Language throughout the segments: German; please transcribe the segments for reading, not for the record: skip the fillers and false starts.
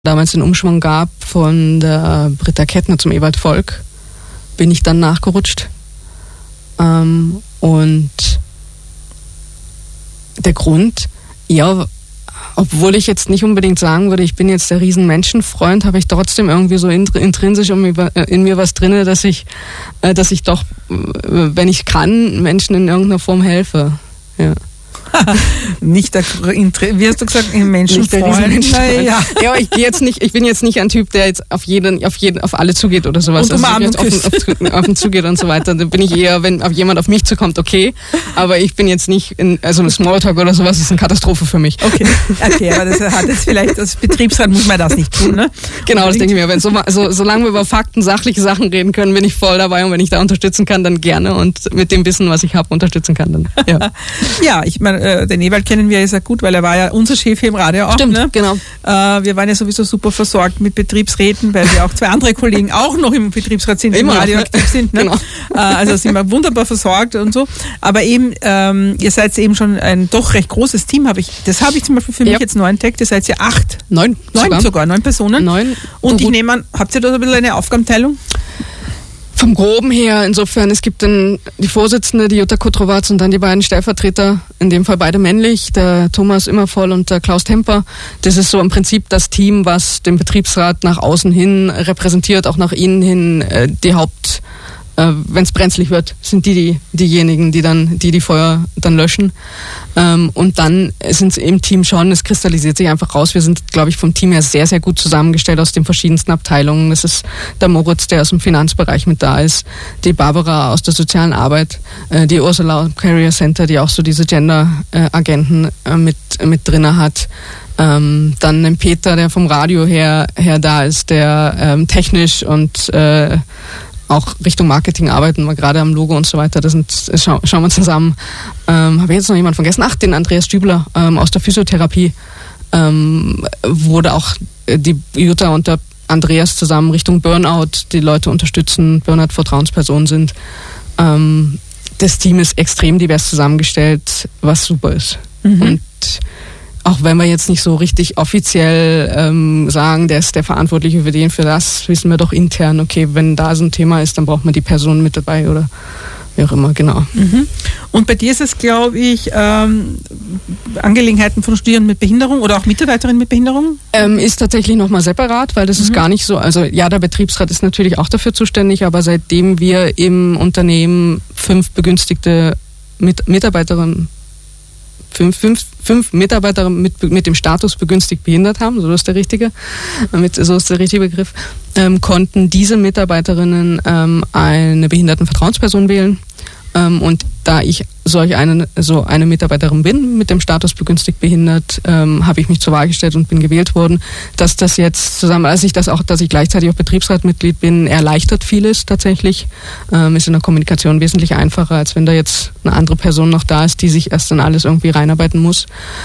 damals den Umschwung gab von der Britta Kettner zum Ewald Volk, bin ich dann nachgerutscht. Und der Grund, ja, obwohl ich jetzt nicht unbedingt sagen würde, ich bin jetzt der riesen Menschenfreund, habe ich trotzdem irgendwie so intrinsisch in mir was drin, dass ich doch, wenn ich kann, Menschen in irgendeiner Form helfe. Ja. Nicht der, wie hast du gesagt, Menschenfreund? Ja, ich bin jetzt nicht ein Typ, der jetzt auf alle zugeht oder sowas. Und auf ihn zugeht und so weiter. Da bin ich eher, wenn jemand auf mich zukommt, okay. Aber ich bin jetzt nicht also ein Smalltalk oder sowas ist eine Katastrophe für mich. Okay, aber das hat jetzt vielleicht, als Betriebsrat muss man das nicht tun, ne? Genau, das denke ich mir. Solange wir über Fakten, sachliche Sachen reden können, bin ich voll dabei und wenn ich da unterstützen kann, dann gerne und mit dem Wissen, was ich habe, unterstützen kann, dann ja. Ja, ich meine, den Ewald kennen wir ja sehr gut, weil er war ja unser Chef hier im Radio auch. Stimmt, ne? Genau. Wir waren ja sowieso super versorgt mit Betriebsräten, weil wir auch zwei andere Kollegen auch noch im Betriebsrat sind, die im Radio aktiv sind. Ne? Genau. Also sind wir wunderbar versorgt und so. Aber eben, ihr seid eben schon ein doch recht großes Team, das habe ich zum Beispiel für mich jetzt neu entdeckt. Ihr seid ja 9 Personen. 9. Und ich nehme an, habt ihr da ein bisschen eine Aufgabenteilung? Vom Groben her, insofern, es gibt dann die Vorsitzende, die Jutta Kotrowatz und dann die beiden Stellvertreter, in dem Fall beide männlich, der Thomas Immervoll und der Klaus Temper. Das ist so im Prinzip das Team, was den Betriebsrat nach außen hin repräsentiert, auch nach innen hin wenn es brenzlig wird, sind diejenigen, die Feuer dann löschen. Und dann sind es im Team schon, es kristallisiert sich einfach raus. Wir sind, glaube ich, vom Team her sehr, sehr gut zusammengestellt aus den verschiedensten Abteilungen. Das ist der Moritz, der aus dem Finanzbereich mit da ist, die Barbara aus der sozialen Arbeit, die Ursula im Career Center, die auch so diese Gender-Agenten mit drinne hat. Dann den Peter, der vom Radio her da ist, der technisch und auch Richtung Marketing arbeiten wir gerade am Logo und so weiter. Schauen wir zusammen. Habe ich jetzt noch jemanden vergessen? Den Andreas Stübler aus der Physiotherapie, wurde auch die Jutta und der Andreas zusammen Richtung Burnout die Leute unterstützen, Burnout-Vertrauenspersonen sind. Das Team ist extrem divers zusammengestellt, was super ist. Mhm. Und auch wenn wir jetzt nicht so richtig offiziell sagen, der ist der Verantwortliche für das, wissen wir doch intern, okay, wenn da so ein Thema ist, dann braucht man die Person mit dabei oder wie auch immer, genau. Mhm. Und bei dir ist es, glaube ich, Angelegenheiten von Studierenden mit Behinderung oder auch Mitarbeiterinnen mit Behinderung? Ist tatsächlich nochmal separat, weil das ist gar nicht so, also ja, der Betriebsrat ist natürlich auch dafür zuständig, aber seitdem wir im Unternehmen 5 begünstigte Mitarbeiterinnen, fünf Mitarbeiter mit dem Status begünstigt behindert haben, so ist der richtige Begriff, konnten diese Mitarbeiterinnen eine Behindertenvertrauensperson wählen. Und da ich so eine Mitarbeiterin bin, mit dem Status begünstigt behindert, habe ich mich zur Wahl gestellt und bin gewählt worden, dass das jetzt zusammen, dass ich gleichzeitig auch Betriebsratmitglied bin, erleichtert vieles tatsächlich. Ist in der Kommunikation wesentlich einfacher, als wenn da jetzt eine andere Person noch da ist, die sich erst in alles irgendwie reinarbeiten muss.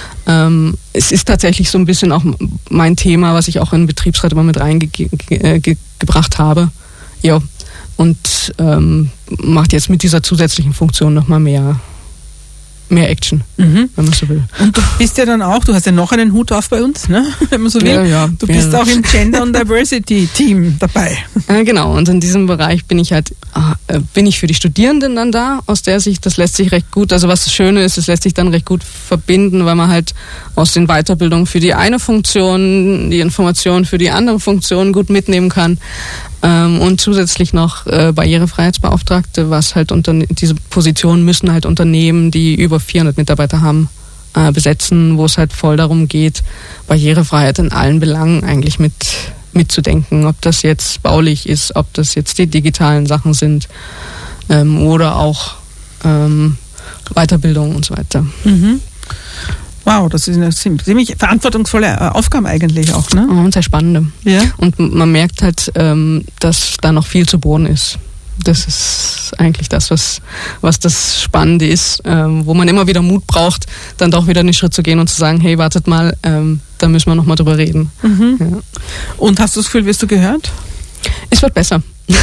Es ist tatsächlich so ein bisschen auch mein Thema, was ich auch in den Betriebsrat immer mit reingebracht habe. Ja. Und macht jetzt mit dieser zusätzlichen Funktion nochmal mehr Action, wenn man so will. Und du bist ja dann auch, du hast ja noch einen Hut auf bei uns, ne? Wenn man so will. Ja. Du bist auch im Gender und Diversity Team dabei. Genau, und in diesem Bereich bin ich für die Studierenden dann da, aus der Sicht, das lässt sich recht gut, also was das Schöne ist, es lässt sich dann recht gut verbinden, weil man halt aus den Weiterbildungen für die eine Funktion die Informationen für die andere Funktion gut mitnehmen kann. Und zusätzlich noch Barrierefreiheitsbeauftragte, was halt diese Positionen müssen halt Unternehmen, die über 400 Mitarbeiter haben, besetzen, wo es halt voll darum geht, Barrierefreiheit in allen Belangen eigentlich mitzudenken, ob das jetzt baulich ist, ob das jetzt die digitalen Sachen sind oder auch Weiterbildung und so weiter. Mhm. Wow, das ist eine ziemlich verantwortungsvolle Aufgabe eigentlich auch, ne? Und sehr spannende. Ja. Und man merkt halt, dass da noch viel zu bohren ist. Das ist eigentlich das, was das Spannende ist, wo man immer wieder Mut braucht, dann doch wieder einen Schritt zu gehen und zu sagen, hey, wartet mal, da müssen wir noch mal drüber reden. Mhm. Ja. Und hast du das Gefühl, wirst du gehört? Es wird besser.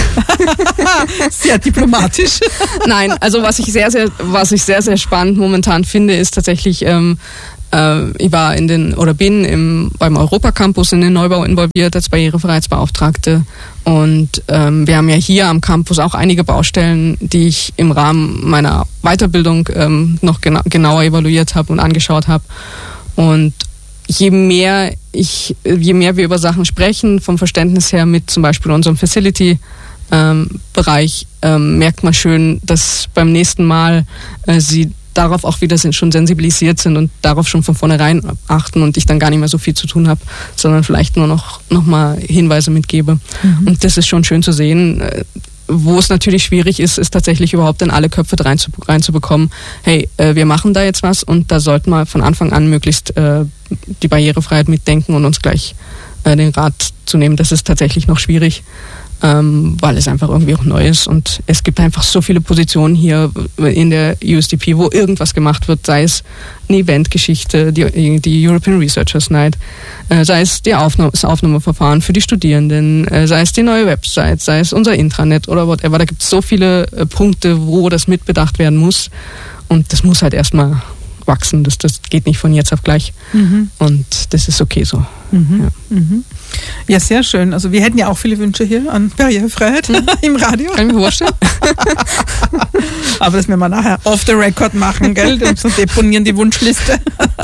Sehr diplomatisch. Nein, also was ich sehr, sehr spannend momentan finde, ist tatsächlich Ich war beim Europacampus in den Neubau involviert als Barrierefreiheitsbeauftragte. Und wir haben ja hier am Campus auch einige Baustellen, die ich im Rahmen meiner Weiterbildung noch genauer evaluiert habe und angeschaut habe. Und je mehr wir über Sachen sprechen, vom Verständnis her mit zum Beispiel unserem Facility-Bereich, merkt man schön, dass beim nächsten Mal sie darauf auch wieder schon sensibilisiert sind und darauf schon von vornherein achten und ich dann gar nicht mehr so viel zu tun habe, sondern vielleicht nur noch mal Hinweise mitgebe. Und das ist schon schön zu sehen. Wo es natürlich schwierig ist tatsächlich überhaupt in alle Köpfe reinzubekommen, hey, wir machen da jetzt was und da sollten wir von Anfang an möglichst die Barrierefreiheit mitdenken und uns gleich den Rat zu nehmen. Das ist tatsächlich noch schwierig, weil es einfach irgendwie auch neu ist und es gibt einfach so viele Positionen hier in der USDP, wo irgendwas gemacht wird, sei es eine Eventgeschichte, die European Researchers Night, sei es das Aufnahmeverfahren für die Studierenden, sei es die neue Website, sei es unser Intranet oder whatever. Da gibt es so viele Punkte, wo das mitbedacht werden muss und das muss halt erstmal wachsen. Das geht nicht von jetzt auf gleich und das ist okay so. Ja, sehr schön. Also wir hätten ja auch viele Wünsche hier an Barrierefreiheit im Radio. Kann ich mir vorstellen. Aber das werden wir nachher off the record machen, gell? Und so deponieren die Wunschliste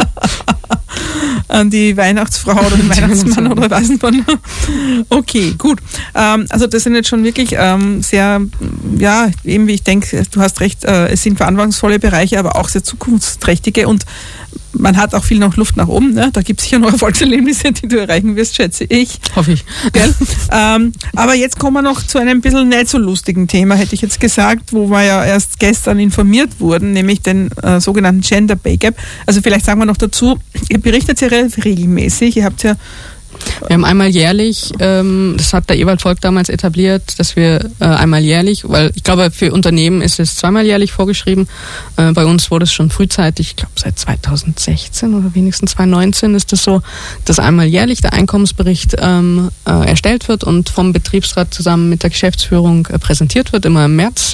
an die Weihnachtsfrau oder den Weihnachtsmann oder weiß nicht wann. Okay, gut. Also das sind jetzt schon wirklich sehr, ja, eben wie ich denke, du hast recht, es sind verantwortungsvolle Bereiche, aber auch sehr zukunftsträchtige und man hat auch viel noch Luft nach oben. Ne? Da gibt es sicher noch Erfolgserlebnisse, die du erreichen wirst, schätze ich. Hoffe ich. Gell? Aber jetzt kommen wir noch zu einem bisschen nicht so lustigen Thema, hätte ich jetzt gesagt, wo wir ja erst gestern informiert wurden, nämlich den sogenannten Gender Pay Gap. Also vielleicht sagen wir noch dazu, ihr berichtet ja relativ regelmäßig, ihr habt ja wir haben einmal jährlich, das hat der Ewald Volk damals etabliert, dass wir einmal jährlich, weil ich glaube, für Unternehmen ist es zweimal jährlich vorgeschrieben. Bei uns wurde es schon frühzeitig, ich glaube seit 2016 oder wenigstens 2019 ist es so, dass einmal jährlich der Einkommensbericht erstellt wird und vom Betriebsrat zusammen mit der Geschäftsführung präsentiert wird, immer im März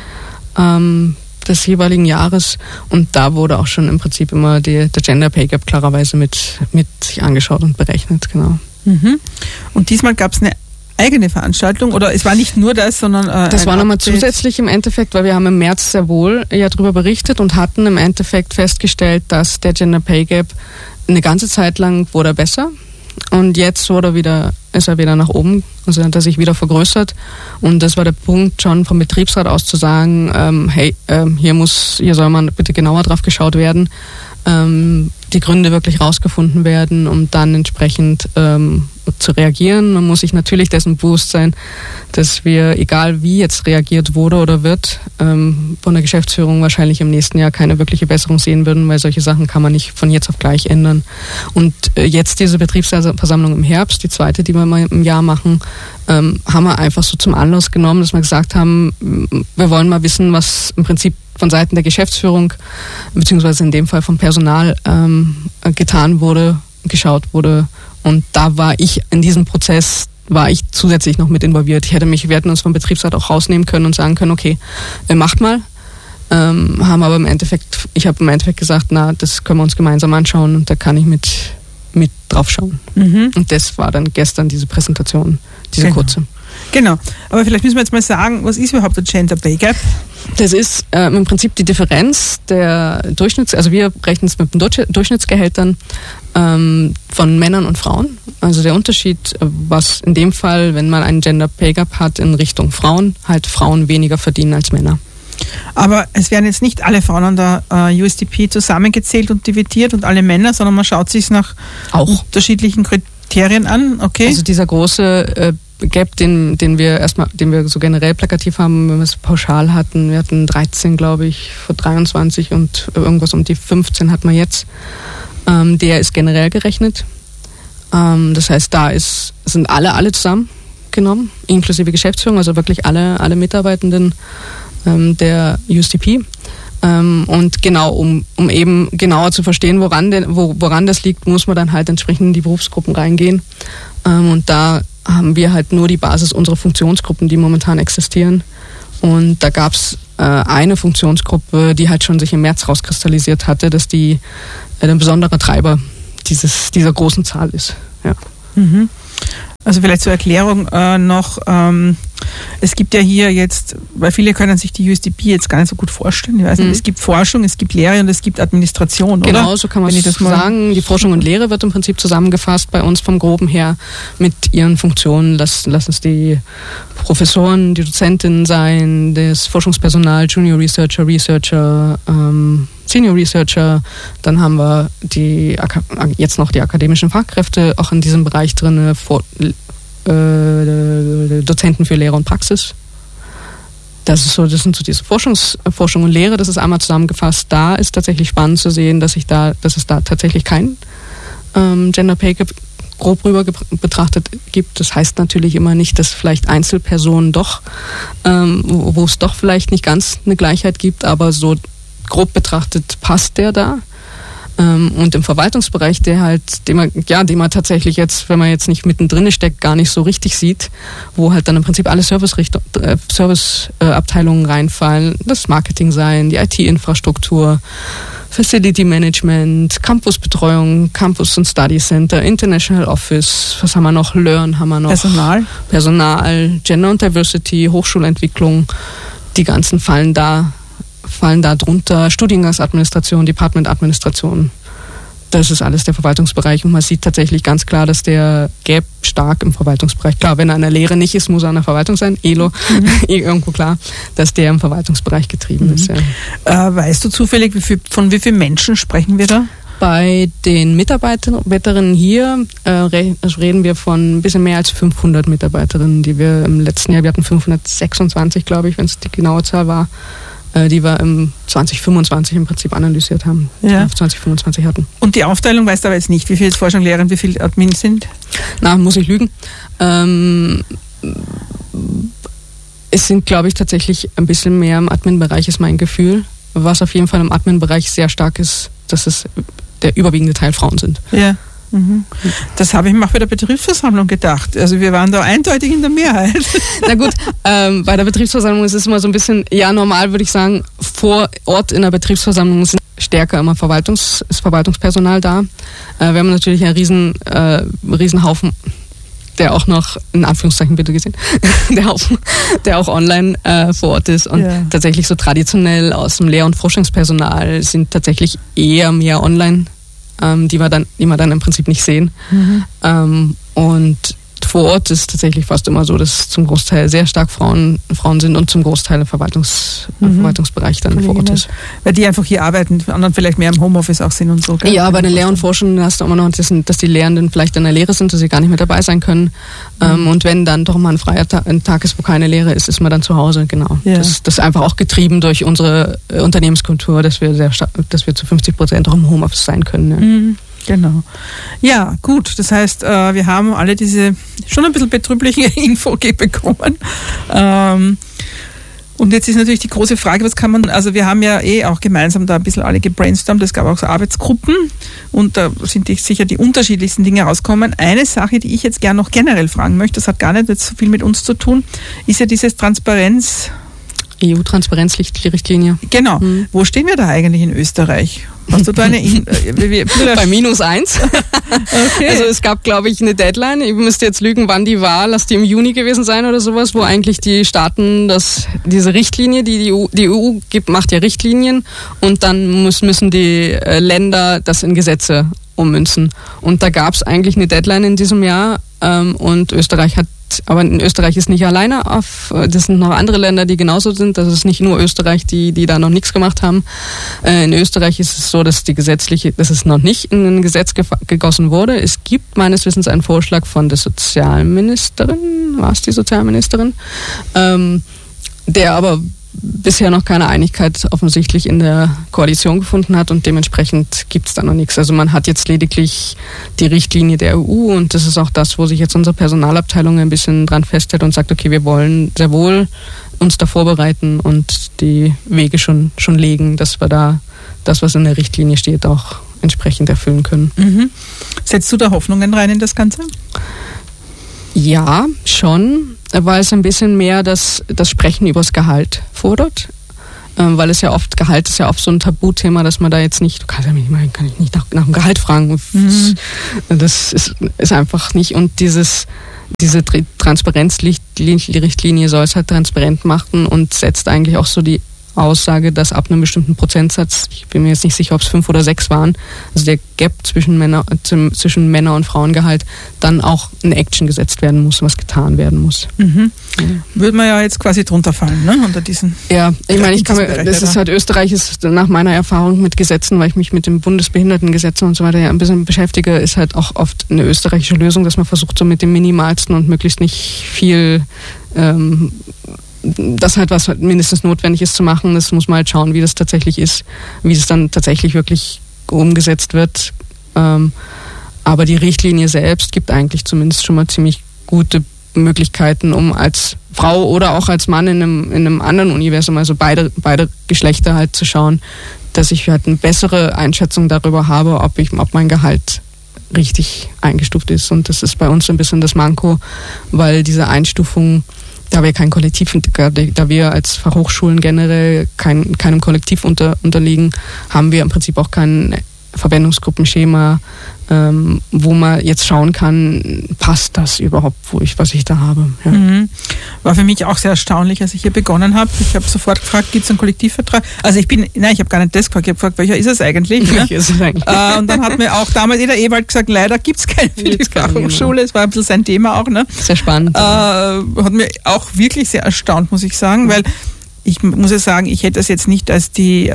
des jeweiligen Jahres und da wurde auch schon im Prinzip immer der Gender Pay Gap klarerweise mit sich angeschaut und berechnet, genau. Und diesmal gab es eine eigene Veranstaltung oder es war nicht nur das, sondern das war nochmal zusätzlich im Endeffekt, weil wir haben im März sehr wohl ja darüber berichtet und hatten im Endeffekt festgestellt, dass der Gender Pay Gap eine ganze Zeit lang wurde besser und jetzt ist er wieder nach oben, also hat er sich wieder vergrößert und das war der Punkt schon vom Betriebsrat aus zu sagen, hier soll man bitte genauer drauf geschaut werden, die Gründe wirklich rausgefunden werden, um dann entsprechend zu reagieren. Man muss sich natürlich dessen bewusst sein, dass wir, egal wie jetzt reagiert wurde oder wird, von der Geschäftsführung wahrscheinlich im nächsten Jahr keine wirkliche Besserung sehen würden, weil solche Sachen kann man nicht von jetzt auf gleich ändern. Und jetzt diese Betriebsversammlung im Herbst, die zweite, die wir mal im Jahr machen, haben wir einfach so zum Anlass genommen, dass wir gesagt haben, wir wollen mal wissen, was im Prinzip von Seiten der Geschäftsführung, beziehungsweise in dem Fall vom Personal getan wurde, geschaut wurde. Und da war ich in diesem Prozess, zusätzlich noch mit involviert. Wir hätten uns vom Betriebsrat auch rausnehmen können und sagen können, okay, macht mal. Haben aber ich habe im Endeffekt gesagt, das können wir uns gemeinsam anschauen und da kann ich mit drauf schauen. Und das war dann gestern diese Präsentation, diese kurze. Genau, aber vielleicht müssen wir jetzt mal sagen, was ist überhaupt der Gender Pay Gap? Das ist im Prinzip die Differenz der also wir rechnen es mit den Durchschnittsgehältern von Männern und Frauen. Also der Unterschied, was in dem Fall, wenn man einen Gender Pay Gap hat in Richtung Frauen, halt Frauen weniger verdienen als Männer. Aber es werden jetzt nicht alle Frauen an der USDP zusammengezählt und dividiert und alle Männer, sondern man schaut sich nach unterschiedlichen Kriterien an, okay? Also dieser große Gap, den wir so generell plakativ haben, wenn wir es pauschal hatten, wir hatten 13, glaube ich, vor 23 und irgendwas um die 15 hat man jetzt. Der ist generell gerechnet. Das heißt, sind alle zusammengenommen, inklusive Geschäftsführung, also wirklich alle Mitarbeitenden der USDP. Und genau, um eben genauer zu verstehen, woran das liegt, muss man dann halt entsprechend in die Berufsgruppen reingehen. Und da haben wir halt nur die Basis unserer Funktionsgruppen, die momentan existieren. Und da gab es eine Funktionsgruppe, die halt schon sich im März rauskristallisiert hatte, dass die ein besonderer Treiber dieser großen Zahl ist. Ja. Mhm. Also vielleicht zur Erklärung noch, es gibt ja hier jetzt, weil viele können sich die USDP jetzt gar nicht so gut vorstellen, ich weiß nicht, es gibt Forschung, es gibt Lehre und es gibt Administration, oder? Genau, so kann man es sagen. Die Forschung und Lehre wird im Prinzip zusammengefasst bei uns vom Groben her mit ihren Funktionen. Lass es die Professoren, die Dozentinnen sein, das Forschungspersonal, Junior Researcher, Senior Researcher, dann haben wir jetzt noch die akademischen Fachkräfte auch in diesem Bereich drin, Dozenten für Lehre und Praxis. Das sind so diese Forschung und Lehre, das ist einmal zusammengefasst. Da ist tatsächlich spannend zu sehen, dass es da tatsächlich kein Gender Pay Gap grob rüber betrachtet gibt. Das heißt natürlich immer nicht, dass vielleicht Einzelpersonen doch, wo es doch vielleicht nicht ganz eine Gleichheit gibt, aber so grob betrachtet passt der da. Und im Verwaltungsbereich, den man tatsächlich jetzt, wenn man jetzt nicht mittendrin steckt, gar nicht so richtig sieht, wo halt dann im Prinzip alle Serviceabteilungen reinfallen, das Marketing sein, die IT-Infrastruktur, Facility Management, Campusbetreuung, Campus und Study Center, International Office, was haben wir noch? Learn haben wir noch. Personal, Gender und Diversity, Hochschulentwicklung, die ganzen fallen da drunter, Studiengangsadministration, Departmentadministration. Das ist alles der Verwaltungsbereich und man sieht tatsächlich ganz klar, dass der Gap stark im Verwaltungsbereich, klar, wenn er an der Lehre nicht ist, muss er an der Verwaltung sein, irgendwo klar, dass der im Verwaltungsbereich getrieben ist. Ja. Weißt du zufällig, von wie vielen Menschen sprechen wir da? Bei den Mitarbeiterinnen hier reden wir von ein bisschen mehr als 500 Mitarbeiterinnen, die wir im letzten Jahr, wir hatten 526, glaube ich, wenn es die genaue Zahl war, die wir im 2025 im Prinzip analysiert haben, die wir 2025 hatten. Und die Aufteilung weißt du aber jetzt nicht, wie viel Forschung, Lehrer, wie viel Admin sind? Na, muss ich lügen. Es sind, glaube ich, tatsächlich ein bisschen mehr im Admin-Bereich, ist mein Gefühl. Was auf jeden Fall im Admin-Bereich sehr stark ist, dass es der überwiegende Teil Frauen sind. Ja. Das habe ich mir auch bei der Betriebsversammlung gedacht. Also wir waren da eindeutig in der Mehrheit. Na gut, bei der Betriebsversammlung ist es immer so ein bisschen, ja normal würde ich sagen, vor Ort in der Betriebsversammlung sind stärker immer Verwaltungspersonal da. Wir haben natürlich einen riesen Haufen, der auch noch, in Anführungszeichen bitte gesehen, der auch online vor Ort ist. Und tatsächlich so traditionell aus dem Lehr- und Forschungspersonal sind tatsächlich eher mehr online, die wir dann im Prinzip nicht sehen. Und vor Ort ist tatsächlich fast immer so, dass zum Großteil sehr stark Frauen sind und zum Großteil im Verwaltungsbereich dann vor Ort ist. Weil die einfach hier arbeiten, die anderen vielleicht mehr im Homeoffice auch sind und so. Gell? Ja, bei den Lehr- und Forschungen hast du immer noch, dass die Lehrenden vielleicht in der Lehre sind, dass sie gar nicht mehr dabei sein können. Und wenn dann doch mal ein Tag ist, wo keine Lehre ist, ist man dann zu Hause, genau. Ja. Das ist einfach auch getrieben durch unsere Unternehmenskultur, dass wir zu 50% auch im Homeoffice sein können. Ja. Genau. Ja, gut. Das heißt, wir haben alle diese schon ein bisschen betrübliche Info bekommen. Und jetzt ist natürlich die große Frage, also wir haben ja auch gemeinsam da ein bisschen alle gebrainstormt, es gab auch so Arbeitsgruppen und da sind sicher die unterschiedlichsten Dinge rauskommen. Eine Sache, die ich jetzt gerne noch generell fragen möchte, das hat gar nicht so viel mit uns zu tun, ist ja dieses EU-Transparenzrichtlinie. Genau. Wo stehen wir da eigentlich in Österreich? Hast du da eine... Bei -1. Okay. Also es gab, glaube ich, eine Deadline. Ich müsste jetzt lügen, wann die war. Lass die im Juni gewesen sein oder sowas, wo eigentlich die Staaten diese Richtlinie, die EU gibt, macht ja Richtlinien und dann müssen die Länder das in Gesetze ummünzen. Und da gab es eigentlich eine Deadline in diesem Jahr und Österreich ist nicht alleine das sind noch andere Länder, die genauso sind. Das ist nicht nur Österreich, die da noch nichts gemacht haben. In Österreich ist es so, dass es noch nicht in ein Gesetz gegossen wurde. Es gibt meines Wissens einen Vorschlag von der Sozialministerin, war es die Sozialministerin, der aber bisher noch keine Einigkeit offensichtlich in der Koalition gefunden hat und dementsprechend gibt es da noch nichts. Also man hat jetzt lediglich die Richtlinie der EU und das ist auch das, wo sich jetzt unsere Personalabteilung ein bisschen dran festhält und sagt, okay, wir wollen sehr wohl uns da vorbereiten und die Wege schon legen, dass wir da das, was in der Richtlinie steht, auch entsprechend erfüllen können. Setzt du da Hoffnungen rein in das Ganze? Ja, schon, weil es ein bisschen mehr das Sprechen über das Gehalt fordert. weil es ja oft, Gehalt ist ja oft so ein Tabuthema, dass man da jetzt nicht, du kannst ja nicht mal, kann ich nicht nach dem Gehalt fragen. Das ist einfach nicht. Und diese Transparenzrichtlinie soll es halt transparent machen und setzt eigentlich auch so die Aussage, dass ab einem bestimmten Prozentsatz, ich bin mir jetzt nicht sicher, ob es 5 oder 6 waren, also der Gap zwischen Männer- und Frauengehalt, dann auch in Action gesetzt werden muss, was getan werden muss. Mhm. Ja. Würde man ja jetzt quasi drunter fallen, ne? Unter diesen. Ja, ich meine, das ist halt, Österreich ist nach meiner Erfahrung mit Gesetzen, weil ich mich mit dem Bundesbehindertengesetz und so weiter ja ein bisschen beschäftige, ist halt auch oft eine österreichische Lösung, dass man versucht, so mit dem Minimalsten und möglichst nicht viel das halt, was mindestens notwendig ist zu machen. Das muss man halt schauen, wie das tatsächlich ist, wie es dann tatsächlich wirklich umgesetzt wird. Aber die Richtlinie selbst gibt eigentlich zumindest schon mal ziemlich gute Möglichkeiten, um als Frau oder auch als Mann in einem anderen Universum, also beide Geschlechter halt zu schauen, dass ich halt eine bessere Einschätzung darüber habe, ob mein Gehalt richtig eingestuft ist. Und das ist bei uns so ein bisschen das Manko, weil diese Einstufung, da wir kein Kollektiv, da wir als Fachhochschulen generell keinem Kollektiv unterliegen, haben wir im Prinzip auch kein Verwendungsgruppenschema, wo man jetzt schauen kann, passt das überhaupt, was ich da habe. Ja. Mhm. War für mich auch sehr erstaunlich, als ich hier begonnen habe. Ich habe sofort gefragt, gibt es einen Kollektivvertrag? Also ich habe gar nicht das gefragt, ich habe gefragt, welcher ist es eigentlich? Ne? Und dann hat mir auch damals der Ewald gesagt, leider gibt es keinen für die Fachhochschule. Es war ein bisschen sein Thema auch. Ne? Sehr spannend. Hat mir auch wirklich sehr erstaunt, muss ich sagen, weil ich muss ja sagen, ich hätte das jetzt nicht als die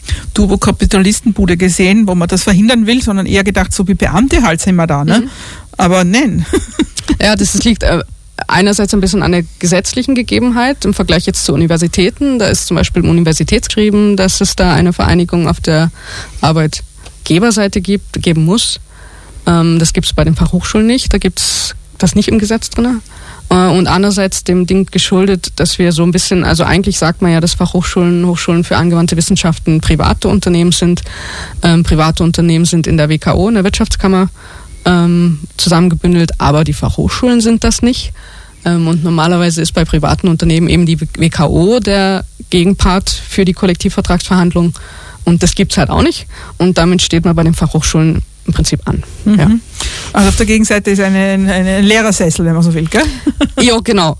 Turbo-Kapitalistenbude gesehen, wo man das verhindern will, sondern eher gedacht, so wie Beamte halt sind wir da. Ne? Mhm. Aber nein. Ja, das liegt einerseits ein bisschen an der gesetzlichen Gegebenheit im Vergleich jetzt zu Universitäten. Da ist zum Beispiel im Universitätsgeschrieben, dass es da eine Vereinigung auf der Arbeitgeberseite geben muss. Das gibt es bei den Fachhochschulen nicht. Da gibt es das nicht im Gesetz drin. Und andererseits dem Ding geschuldet, dass wir so ein bisschen, also eigentlich sagt man ja, dass Hochschulen für angewandte Wissenschaften private Unternehmen sind. Private Unternehmen sind in der WKO, in der Wirtschaftskammer, zusammengebündelt, aber die Fachhochschulen sind das nicht. Und normalerweise ist bei privaten Unternehmen eben die WKO der Gegenpart für die Kollektivvertragsverhandlung. Und das gibt's halt auch nicht. Und damit steht man bei den Fachhochschulen im Prinzip an. Mhm. Ja. Also auf der Gegenseite ist ein Lehrersessel, wenn man so will, gell? Ja, genau.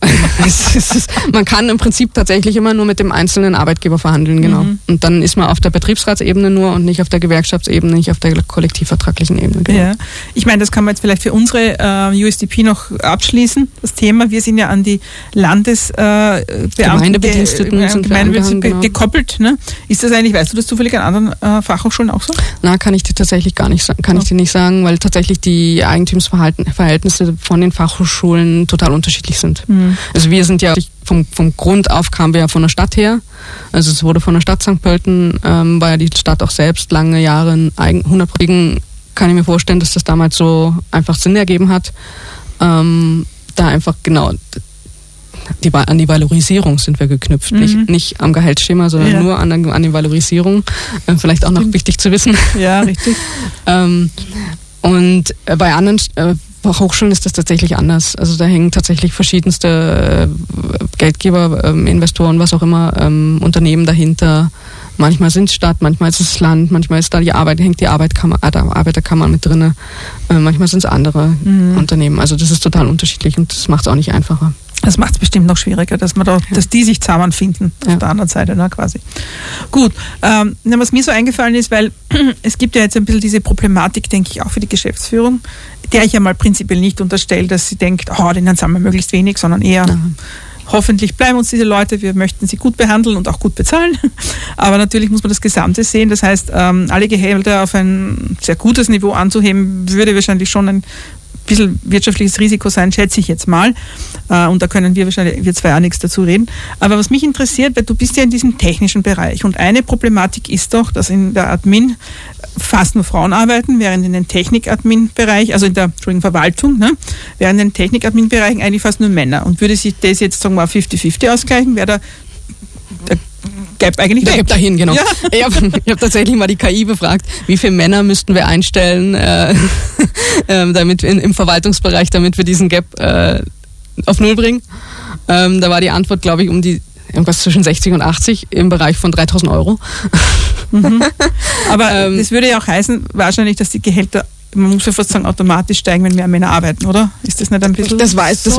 Man kann im Prinzip tatsächlich immer nur mit dem einzelnen Arbeitgeber verhandeln, genau. Mhm. Und dann ist man auf der Betriebsratsebene nur und nicht auf der Gewerkschaftsebene, nicht auf der kollektivvertraglichen Ebene. Genau. Ja. Ich meine, das kann man jetzt vielleicht für unsere USDP noch abschließen, das Thema. Wir sind ja an die Gemeindebediensteten gekoppelt. Ne? Ist das eigentlich, weißt du das zufällig an anderen Fachhochschulen auch so? Na, kann ich dir tatsächlich gar nicht sagen, ich dir nicht sagen, weil tatsächlich die Eigentumsverhältnisse von den Fachhochschulen total unterschiedlich sind. Mhm. Also wir sind ja vom Grund auf kamen wir ja von der Stadt her. Also es wurde von der Stadt St. Pölten, war ja die Stadt auch selbst lange Jahre in 100%. Kann ich mir vorstellen, dass das damals so einfach Sinn ergeben hat. Da einfach genau an die Valorisierung sind wir geknüpft. Mhm. Nicht am Gehaltsschema, sondern nur an die Valorisierung. Vielleicht auch noch wichtig zu wissen. Ja, richtig. Und bei anderen Hochschulen ist das tatsächlich anders. Also da hängen tatsächlich verschiedenste Geldgeber, Investoren, was auch immer, Unternehmen dahinter. Manchmal sind es Stadt, manchmal ist es Land, manchmal ist da hängt die Arbeiterkammer mit drin. Manchmal sind es andere Unternehmen. Also das ist total unterschiedlich und das macht es auch nicht einfacher. Das macht es bestimmt noch schwieriger, dass die sich zusammenfinden auf der anderen Seite, ne, quasi. Gut, was mir so eingefallen ist, weil es gibt ja jetzt ein bisschen diese Problematik, denke ich, auch für die Geschäftsführung, der ich ja mal prinzipiell nicht unterstelle, dass sie denkt, denen zahlen wir möglichst wenig, sondern eher hoffentlich bleiben uns diese Leute, wir möchten sie gut behandeln und auch gut bezahlen. Aber natürlich muss man das Gesamte sehen. Das heißt, alle Gehälter auf ein sehr gutes Niveau anzuheben, würde wahrscheinlich schon ein bisschen wirtschaftliches Risiko sein, schätze ich jetzt mal. Und da können wir zwei auch nichts dazu reden. Aber was mich interessiert, weil du bist ja in diesem technischen Bereich und eine Problematik ist doch, dass in der Admin fast nur Frauen arbeiten, während in den Technik-Admin-Bereich, also in der Verwaltung, ne, während in den Technik-Admin-Bereichen eigentlich fast nur Männer. Und würde sich das jetzt, sagen wir mal, 50-50 ausgleichen, wäre der Gap eigentlich weg. Der Gap dahin, genau. Ja. Ich hab tatsächlich mal die KI befragt, wie viele Männer müssten wir einstellen damit im Verwaltungsbereich, damit wir diesen Gap auf Null bringen. Da war die Antwort, glaube ich, um die irgendwas zwischen 60 und 80 im Bereich von 3.000 Euro. Aber das würde ja auch heißen, wahrscheinlich, dass die Gehälter, man muss ja fast sagen, automatisch steigen, wenn mehr Männer arbeiten, oder? Ist das nicht ein bisschen Das